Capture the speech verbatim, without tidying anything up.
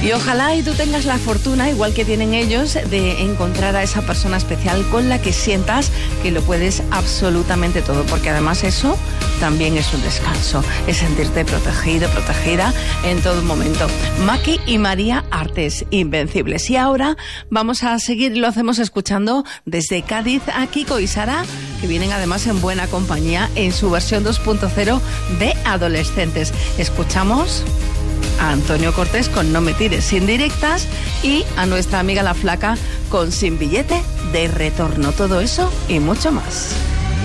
Y ojalá y tú tengas la fortuna, igual que tienen ellos, de encontrar a esa persona especial con la que sientas que lo puedes absolutamente todo, porque además eso también es un descanso, es sentirte protegido, protegida en todo momento. Maki y María Artes, invencibles. Y ahora vamos a seguir, lo hacemos escuchando desde Cádiz a Kiko y Sara, que vienen además en buena compañía en su versión dos punto cero de adolescentes. Escuchamos a Antonio Cortés con No me tires indirectas y a nuestra amiga La Flaca con Sin billete de retorno. Todo eso y mucho más.